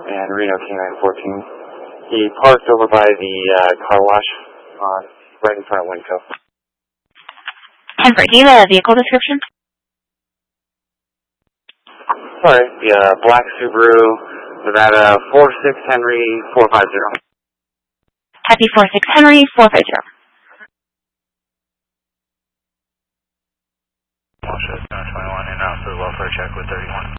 and Reno K914. He parked over by the car wash right in front of Winco. 10-4, do you have a vehicle description? Sorry, the black Subaru, Nevada 46 Henry 450. Happy 46 Henry 450. Bullshit, 921 in out for the welfare check with 31.